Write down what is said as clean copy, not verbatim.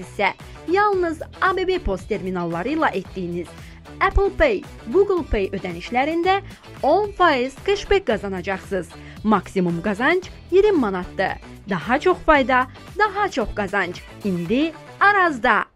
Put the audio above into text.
etməlisinizsə, yalnız ABB Post terminalları ilə etdiyiniz Apple Pay, Google Pay ödənişlərində 10% cashback qazanacaqsınız. Maksimum qazanc 20 manatdır. Daha çox fayda, daha çox qazanc. İndi Arazda.